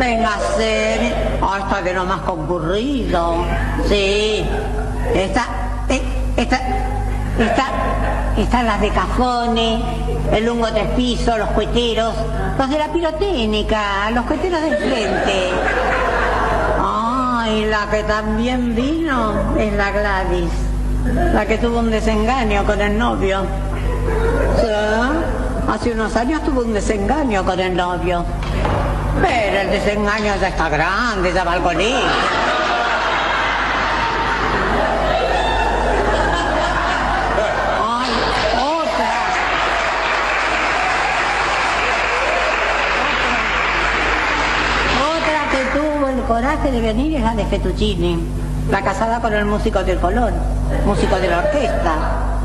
Véngase. Oh, está de lo más concurrido. Sí. Están las de Cajones, el Lungo Tres Pisos, los cueteros, los de la pirotécnica, los cueteros del frente. Ay, la que también vino es la Gladys, la que tuvo un desengaño con el novio. Sí, hace unos años tuvo un desengaño con el novio. Pero el desengaño ya está grande, ya va al colegio. Ay, otra que tuvo el coraje de venir es la de Fettuccini, la casada con el músico del Colón, músico de la orquesta.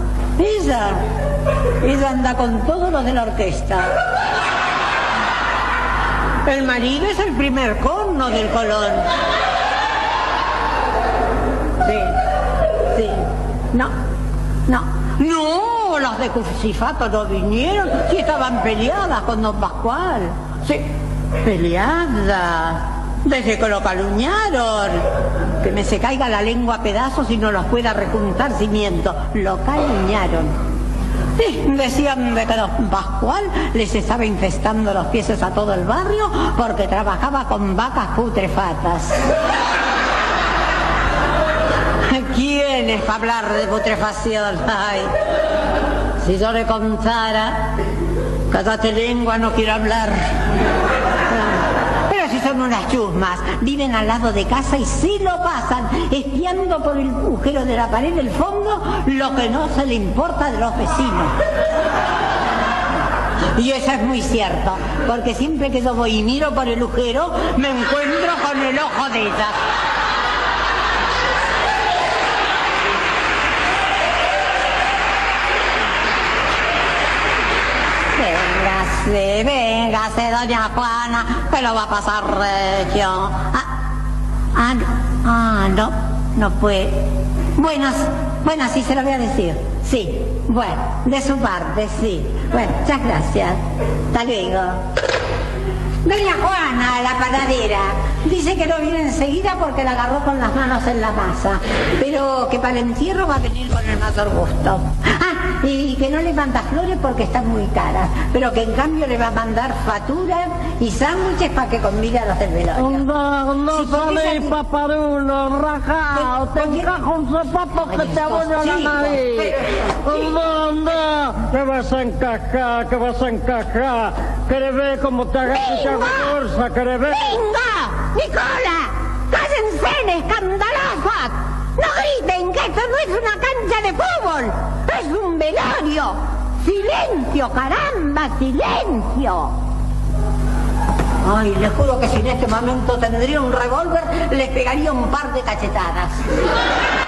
Ella anda con todos los de la orquesta. El marido es el primer corno del Colón. Sí. No, las de Cusifato no vinieron. Sí estaban peleadas con don Pascual. Sí, peleadas. Desde que lo calumniaron. Que me se caiga la lengua a pedazos y no los pueda rejuntar cimiento. Lo calumniaron. Sí, decían de que don Pascual les estaba infestando los pies a todo el barrio porque trabajaba con vacas putrefactas. ¿Quién es para hablar de putrefacción? Ay, si yo le contara, cállate lengua, no quiero hablar. Pero si son unas chusmas, viven al lado de casa y sí lo pasan, espiando por el agujero de la pared del fondo lo que no se le importa de los vecinos. Y eso es muy cierto, porque siempre que yo voy y miro por el agujero, me encuentro con el ojo de ella. Véngase, doña Juana, que lo va a pasar regio. No fue. Bueno, sí, se lo voy a decir. Sí, bueno, de su parte, sí. Bueno, muchas gracias. Hasta luego. Doña Juana, la panadera, dice que no viene enseguida porque la agarró con las manos en la masa, pero que para el entierro va a venir con el mayor gusto. Y que no le manda flores porque están muy caras, pero que en cambio le va a mandar facturas y sándwiches para que convide a los del velorio. No salís, paparulo, rajao, te encajo un zapato que te aboño la nariz. No, que vas a encajar, ¿Querés ver cómo te agarras esa bolsa? ¿Querés ver? ¡Venga! ¡Nicola! ¡Cállense, escandalosas! ¡No griten que esto no es una cancha de fútbol! ¡Es un velorio! ¡Silencio, caramba, silencio! Ay, les juro que si en este momento tendría un revólver, les pegaría un par de cachetadas.